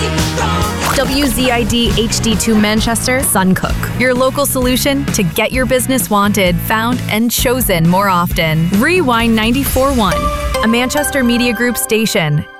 WZID HD2 Manchester, Suncook. Your local solution to get your business wanted, found, and chosen more often. Rewind 94.1, a Manchester Media Group station.